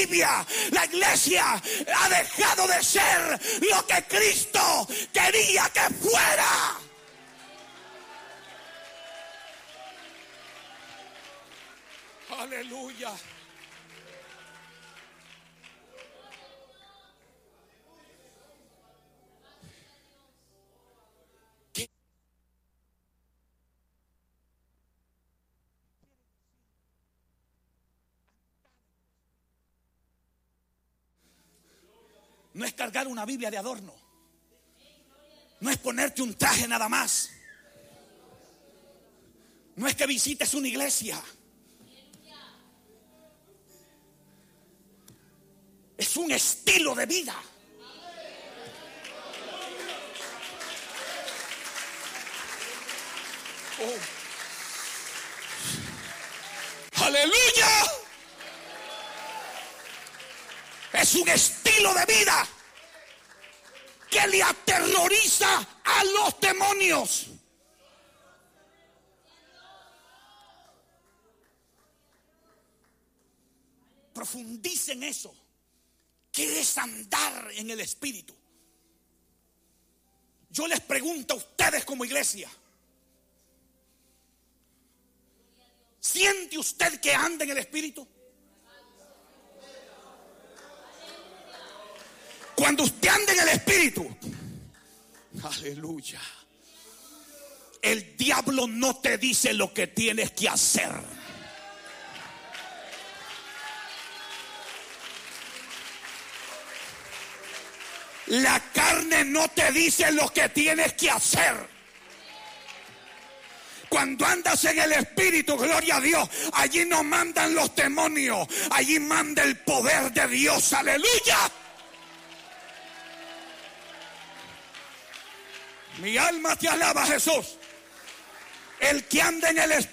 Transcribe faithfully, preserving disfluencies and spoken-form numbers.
tibia. La iglesia ha dejado de ser lo que Cristo quería que fuera. Aleluya. No es cargar una Biblia de adorno. No es ponerte un traje nada más. No es que visites una iglesia. Es un estilo de vida. Oh. Aleluya. Es un estilo de vida que le aterroriza a los demonios. Profundice en eso. ¿Qué es andar en el Espíritu? Yo les pregunto a ustedes como iglesia, ¿siente usted que anda en el Espíritu? Cuando usted anda en el Espíritu, aleluya, el diablo no te dice lo que tienes que hacer. La carne no te dice lo que tienes que hacer. Cuando andas en el Espíritu, gloria a Dios, allí no mandan los demonios, allí manda el poder de Dios, aleluya. Mi alma te alaba, Jesús. El que anda en el Espíritu